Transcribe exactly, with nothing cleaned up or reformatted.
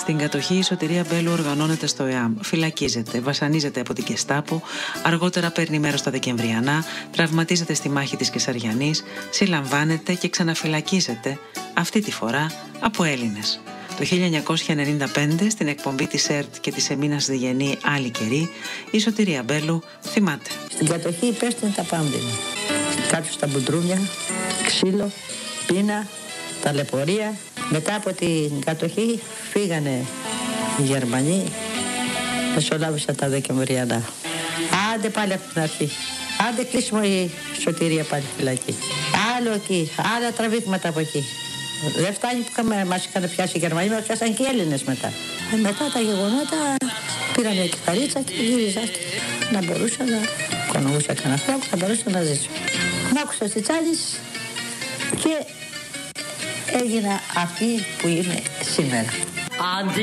στην κατοχή η Σωτηρία Μπέλου οργανώνεται στο ΕΑΜ. Φυλακίζεται, βασανίζεται από την Κεστάπο, αργότερα παίρνει μέρος στα Δεκεμβριανά, τραυματίζεται στη μάχη της Κεσαριανής, συλλαμβάνεται και ξαναφυλακίζεται, αυτή τη φορά από Έλληνες. Το χίλια εννιακόσια ενενήντα πέντε, στην εκπομπή της ΕΡΤ και της Εμίνας Διγενή «Άλλη καιρή», η Σωτηρία Μπέλου θυμάται. Στην κατοχή υπέστην τα πάντα. Κάτω στα μπουντρούμια, ξύλο, πείνα, ταλαιπωρία. Μετά από την κατοχή φύγανε οι Γερμανοί, μεσολάβησαν τα Δεκεμβριανά. Άντε πάλι από την αρχή. Άντε κλείσιμο η Σωτηρία πάλι φυλακή. Άλλο εκεί, άλλα τραβήγματα από εκεί. Δεν φτάνει που μας είχαν πιάσει οι Γερμανοί, μας πιάσαν και οι Έλληνες μετά. Ε, μετά τα γεγονότα πήραν μια κιθαρίτσα και γύριζα να μπορούσα να οικονομούσα κανένα φράγκο, να μπορούσα να ζήσω. Μ' άκουσα στη Τσάλης και έγινα αυτή που είμαι σήμερα.